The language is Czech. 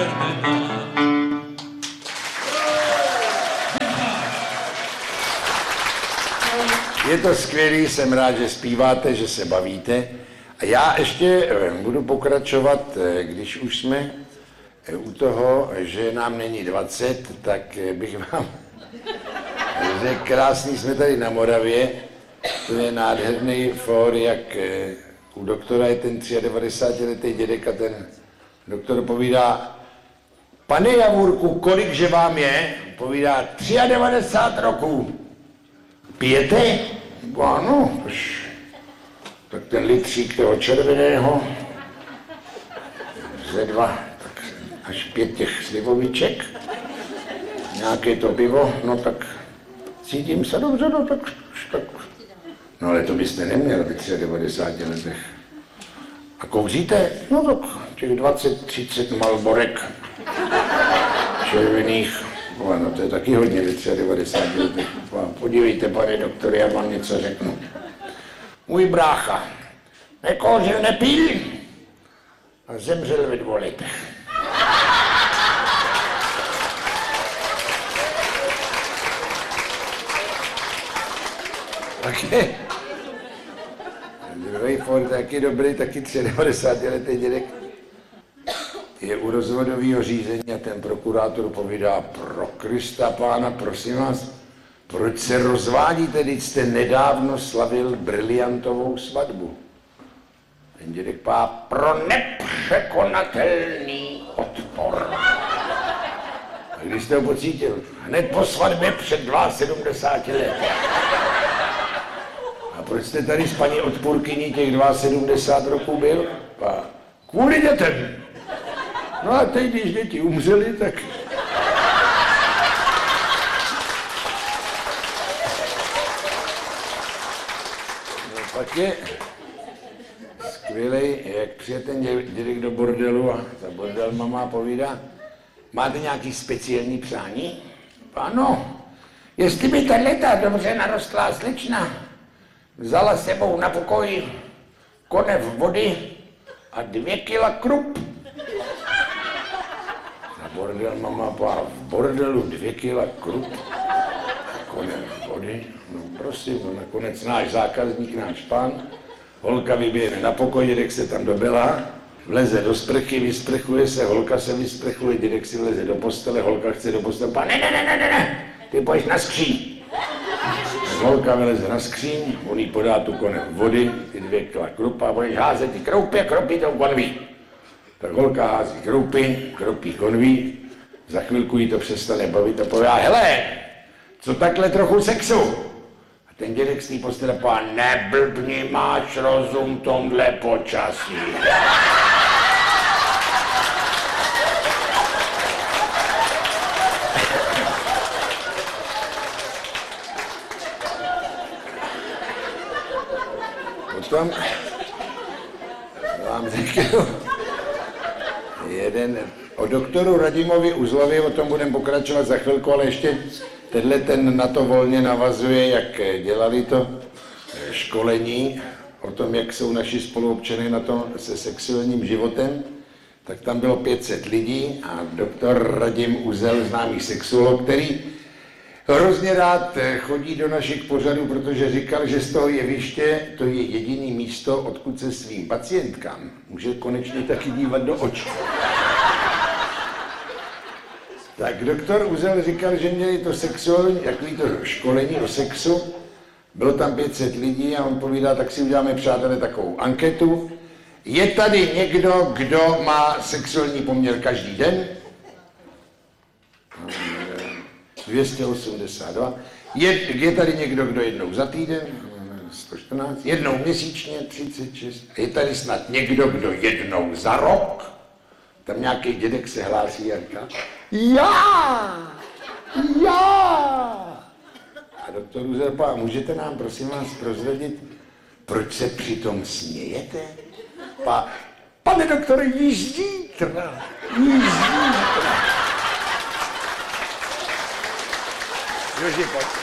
Je to skvělý, jsem rád, že zpíváte, že se bavíte. A já ještě budu pokračovat, když už jsme u toho, že nám není 20, tak bych vám řekl, krásný jsme tady na Moravě. To je nádherný fór, jak u doktora je ten 93letý dědek a ten doktor povídá: pane Javůrku, kolikže vám je? Povídá: 93 roků. Pijete? Ano, tak ten litřík toho červeného, ze 2, tak až 5 těch slivoviček, nějaké to pivo, no tak cítím se dobře, no tak. No ale to byste neměl v 93 letech. A kouříte? No tak těch 20-30 Marlborek červených. No to je taky hodně v 93 letech. Podívejte, pane doktore, já vám něco řeknu. Můj brácha nekouřil, nepil a zemřel ve 2 letech. Druhý fór taky dobrý, taky 93letý dědek. Je u rozvodového řízení a ten prokurátor povídá: pro Krista pána, prosím vás, proč se rozvádíte, když jste nedávno slavil briliantovou svatbu? Ten dědek pá: pro nepřekonatelný odpor. A když jste ho pocítil? Hned po svatbě před 72 lety. A proč jste tady s paní odpůrkyní těch 72 roků byl? Pá: kvůli dětem. No a teď, když děti umřeli, tak... No pak je skvělej, jak přijde ten dědek do bordelu a ta bordel mama povídá: máte nějaký speciální přání? Ano, jestli by tato dobře narostlá slečna vzala s sebou na pokoj konev vody a 2 kila krup. Bordel mama pá: v bordelu 2 kila krup, konev vody, no prosím, no nakonec náš zákazník, náš pán, holka vyběhne na pokoj, dědek se tam dobelá, vleze do sprchy, vysprchuje se, holka se vysprchuje, dědek si vleze do postele, holka chce do postele, pán: ne, ty pojď na skříň. Holka vyleze na skříň, on jí podá tu konev vody, ty 2 kila krupa, a budeš házet ty kroupy a kropí tou konví. Tak holka hází kropí konví, za chvilku jí to přestane bavit a povídá: hele, co takhle trochu sexu? A ten dědek z té postele pá: neblbni, máš rozum tomhle počasí. Potom vám řeknu jeden o doktoru Radimovi Uzlovi, o tom budeme pokračovat za chvilku, ale ještě ten na to volně navazuje, jak dělali to školení o tom, jak jsou naši spoluobčané na tom se sexuálním životem, tak tam bylo 500 lidí a doktor Radim Uzel, známý sexuolog, který hrozně rád chodí do našich pořadů, protože říkal, že z toho jeviště to je jediný místo, odkud se svým pacientkám může konečně taky dívat do očí. Tak doktor Uzel říkal, že měli to sexuální, takový to školení o sexu, bylo tam 500 lidí a on povídá: tak si uděláme, přátelé, takovou anketu. Je tady někdo, kdo má sexuální poměr každý den? 282. Je tady někdo, kdo jednou za týden? 114. Jednou měsíčně? 36. Je tady snad někdo, kdo jednou za rok? Tam nějaký dědek se hlásí a říká: já! A doktor Uzel pá: můžete nám prosím vás prozradit, proč se přitom smějete? Pá: pane doktore, již zítra. Joži, pojď.